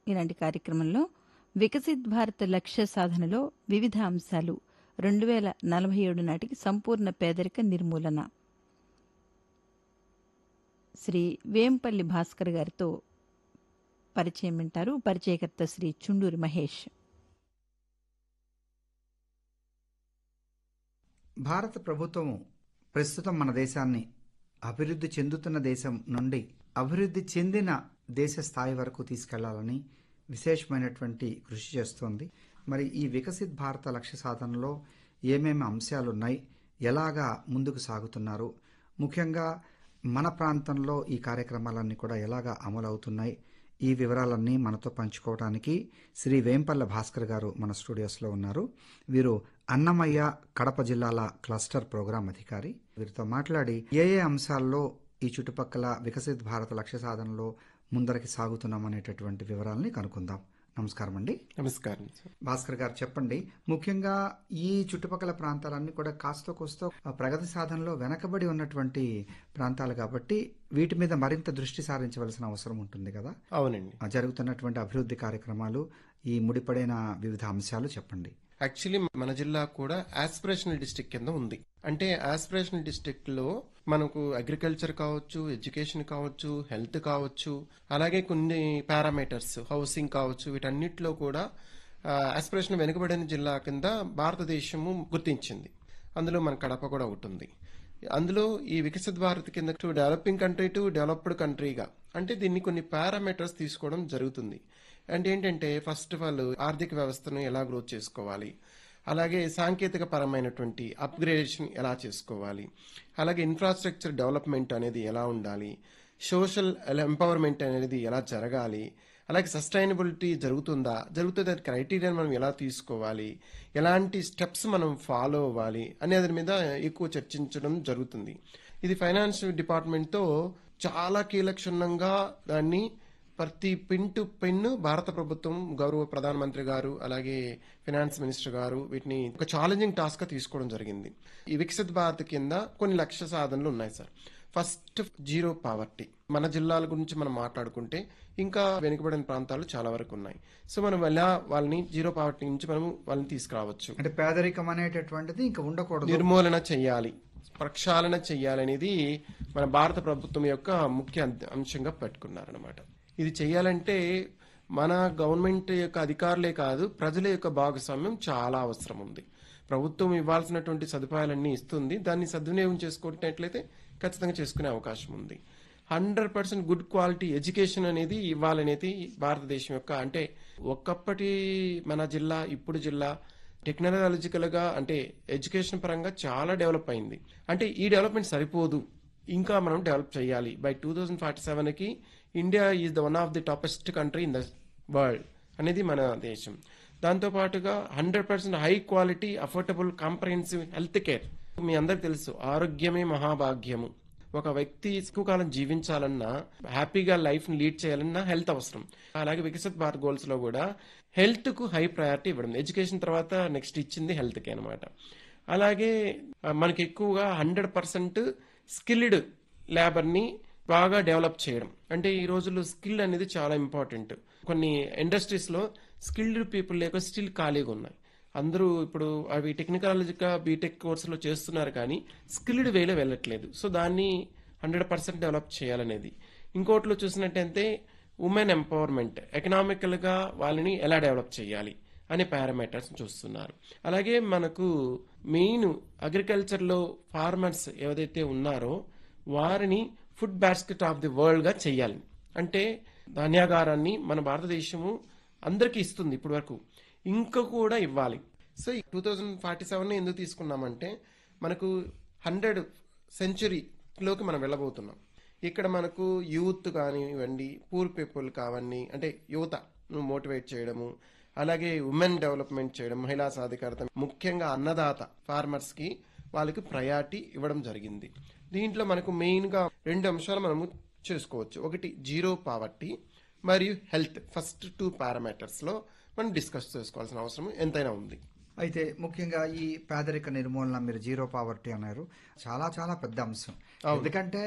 ఇలాంటి కార్యక్రమంలో వికసిత్ భారత్ లక్ష్య సాధనలో వివిధ అంశాలు 2047 నాటికి సంపూర్ణ పేదరిక నిర్మూలన శ్రీ వేంపల్లి భాస్కర్ గారితో పరిచయం వింటారు. పరిచయకర్త శ్రీ చుండూరి మహేష్. భారత ప్రభుత్వము ప్రస్తుతం మన దేశాన్ని అభివృద్ధి చెందుతున్న దేశం నుండి అభివృద్ధి చెందిన దేశ స్థాయి వరకు తీసుకెళ్లాలని విశేషమైనటువంటి కృషి చేస్తోంది. మరి ఈ వికసిత్ భారత లక్ష్య సాధనలో ఏమేమి అంశాలున్నాయి, ఎలాగా ముందుకు సాగుతున్నారు, ముఖ్యంగా మన ప్రాంతంలో ఈ కార్యక్రమాలన్నీ కూడా ఎలాగా అమలవుతున్నాయి, ఈ వివరాలన్నీ మనతో పంచుకోవడానికి శ్రీ వేంపల్ల భాస్కర్ గారు మన స్టూడియోస్లో ఉన్నారు. వీరు అన్నమయ్య కడప జిల్లాల క్లస్టర్ ప్రోగ్రాం అధికారి. వీరితో మాట్లాడి ఏ అంశాల్లో ఈ చుట్టుపక్కల వికసిత్ భారత లక్ష్య సాధనలో ముందరికి సాగుతున్నామనేటటువంటి వివరాలని కనుక్కుందాం. నమస్కారం అండి. నమస్కారం భాస్కర్ గారు, చెప్పండి, ముఖ్యంగా ఈ చుట్టుపక్కల ప్రాంతాలన్నీ కూడా కాస్తో కోస్తో ప్రగతి సాధనలో వెనకబడి ఉన్నటువంటి ప్రాంతాలు కాబట్టి వీటి మీద మరింత దృష్టి సారించవలసిన అవసరం ఉంటుంది కదా. అవునండి. జరుగుతున్నటువంటి అభివృద్ధి కార్యక్రమాలు, ఈ ముడిపడిన వివిధ అంశాలు చెప్పండి. యాక్చువల్లీ మన జిల్లా కూడా ఆస్పిరేషనల్ డిస్ట్రిక్ట్ కింద ఉంది. అంటే ఆస్పిరేషనల్ డిస్ట్రిక్ట్ లో మనకు అగ్రికల్చర్ కావచ్చు, ఎడ్యుకేషన్ కావచ్చు, హెల్త్ కావచ్చు, అలాగే కొన్ని పారామీటర్స్, హౌసింగ్ కావచ్చు, వీటన్నిటిలో కూడా ఆస్పిరేషన్ వెనుకబడిన జిల్లా కింద భారతదేశము గుర్తించింది. అందులో మన కడప కూడా ఒకటి ఉంది. అందులో ఈ వికసిత్ భారత్ కింద to developing country to developed కంట్రీగా అంటే దీన్ని కొన్ని పారామీటర్స్ తీసుకోవడం జరుగుతుంది. అంటే ఏంటంటే ఫస్ట్ ఆఫ్ ఆల్ ఆర్థిక వ్యవస్థను ఎలా గ్రోత్ చేసుకోవాలి, అలాగే సాంకేతిక పరమైనటువంటి అప్గ్రేడేషన్ ఎలా చేసుకోవాలి, అలాగే ఇన్ఫ్రాస్ట్రక్చర్ డెవలప్మెంట్ అనేది ఎలా ఉండాలి, సోషల్ ఎంపవర్మెంట్ అనేది ఎలా జరగాలి, అలాగే సస్టైనబిలిటీ జరుగుతుందా, జరిగితే దాని క్రైటీరియా మనం ఎలా తీసుకోవాలి, ఎలాంటి స్టెప్స్ మనం ఫాలో అవ్వాలి అనే దాని మీద ఎక్కువ చర్చించడం జరుగుతుంది. ఇది ఫైనాన్స్ డిపార్ట్మెంట్తో చాలా కీలక్షణంగా దాన్ని ప్రతి పిన్ టు పిన్ భారత ప్రభుత్వం, గౌరవ ప్రధానమంత్రి గారు, అలాగే ఫైనాన్స్ మినిస్టర్ గారు వీటిని ఒక ఛాలెంజింగ్ టాస్క్ గా తీసుకోవడం జరిగింది. ఈ వికసిత్ భారత్ కింద కొన్ని లక్ష్య సాధనలు ఉన్నాయి సార్. First, zero poverty. మన జిల్లాల గురించి మనం మాట్లాడుకుంటే ఇంకా వెనుకబడిన ప్రాంతాలు చాలా వరకు ఉన్నాయి. సో మనం ఎలా వాళ్ళని జీరో పావర్టీ నుంచి మనం వాళ్ళని తీసుకురావచ్చు. అంటే పేదరికం అనేటటువంటిది ఇంకా ఉండకూడదు, నిర్మూలన చెయ్యాలి, ప్రక్షాళన చెయ్యాలనేది మన భారత ప్రభుత్వం యొక్క ముఖ్య అంశంగా పెట్టుకున్నారనమాట. ఇది చెయ్యాలంటే మన గవర్నమెంట్ యొక్క అధికారులే కాదు, ప్రజల యొక్క భాగస్వామ్యం చాలా అవసరం ఉంది. ప్రభుత్వం ఇవ్వాల్సినటువంటి సదుపాయాలన్నీ ఇస్తుంది, దాన్ని సద్వినియోగం చేసుకున్నట్లయితే ఖచ్చితంగా చేసుకునే అవకాశం ఉంది. 100% గుడ్ క్వాలిటీ ఎడ్యుకేషన్ అనేది ఇవ్వాలనేది భారతదేశం యొక్క, అంటే ఒకప్పటి మన జిల్లా ఇప్పుడు జిల్లా టెక్నాలజికల్ గా అంటే ఎడ్యుకేషన్ పరంగా చాలా డెవలప్ అయింది. అంటే ఈ డెవలప్మెంట్ సరిపోదు, ఇంకా మనం డెవలప్ చేయాలి. By 2047కి India is the one of the toppest country in the world అనేది మన దేశం. దాంతోపాటుగా 100% high quality affordable comprehensive health care. మీ అందరికి తెలుసు, ఆరోగ్యమే మహాభాగ్యము. ఒక వ్యక్తి ఎక్కువ కాలం జీవించాలన్నా, హ్యాపీగా లైఫ్ ని లీడ్ చేయాలన్నా హెల్త్ అవసరం. అలాగే వికసిత్ భారత్ గోల్స్ లో కూడా హెల్త్ కు హై ప్రయారిటీ ఇవ్వడం, ఎడ్యుకేషన్ తర్వాత నెక్స్ట్ ఇచ్చింది హెల్త్ కే అనమాట. అలాగే మనకి ఎక్కువగా 100% స్కిల్డ్ లేబర్ ని బాగా డెవలప్ చేయడం. అంటే ఈ రోజుల్లో స్కిల్ అనేది చాలా ఇంపార్టెంట్. కొన్ని ఇండస్ట్రీస్ లో స్కిల్డ్ పీపుల్ లేక స్టిల్ ఖాళీగా ఉన్నాయి. అందరూ ఇప్పుడు అవి టెక్నికాలజీగా బీటెక్ కోర్సులో చేస్తున్నారు, కానీ స్కిల్డ్ వేలో వెళ్ళట్లేదు. సో దాన్ని 100% డెవలప్ చేయాలనేది. ఇంకోటిలో చూసినట్టయితే ఉమెన్ ఎంపవర్మెంట్, ఎకనామికల్ గా వాళ్ళని ఎలా డెవలప్ చేయాలి అనే పారామీటర్స్ చూస్తున్నారు. అలాగే మనకు మెయిన్ అగ్రికల్చర్ లో ఫార్మర్స్ ఏదైతే ఉన్నారో వారిని food basket of the world గా చెయ్యాలి. అంటే ధాన్యాగారాన్ని మన భారతదేశము అందరికీ ఇస్తుంది ఇప్పటి వరకు, ఇంకా కూడా ఇవ్వాలి. సో 2047 ఎందుకు తీసుకున్నామంటే మనకు 100th సెంచరీలోకి మనం వెళ్ళబోతున్నాం. ఇక్కడ మనకు యూత్ కానివ్వండి, పూర్ పీపుల్ కావండి, అంటే యువత మోటివేట్ చేయడము, అలాగే ఉమెన్ డెవలప్మెంట్ చేయడం, మహిళా సాధికారత, ముఖ్యంగా అన్నదాత ఫార్మర్స్ కి వాళ్ళకి ప్రయారిటీ ఇవ్వడం జరిగింది. దీంట్లో మనకు మెయిన్ గా 2 అంశాలు మనము చేసుకోవచ్చు. ఒకటి జీరో పావర్టీ మరియు హెల్త్. ఫస్ట్ 2 పారామీటర్స్ లో మనం డిస్కస్ చేసుకోవాల్సిన అవసరం ఎంతైనా ఉంది. అయితే ముఖ్యంగా ఈ పేదరిక నిర్మూలన, మీరు జీరో పావర్టీ అన్నారు, చాలా చాలా పెద్ద అంశం. ఎందుకంటే